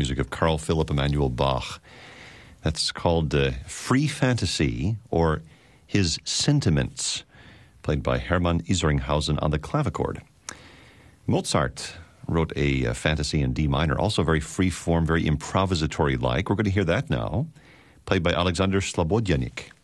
music of Carl Philipp Emanuel Bach. That's called Free Fantasy, or His Sentiments, played by Hermann Isringhausen on the clavichord. Mozart wrote a fantasy in D minor, also very free-form, very improvisatory-like. We're going to hear that now, played by Alexander Slobodyanik.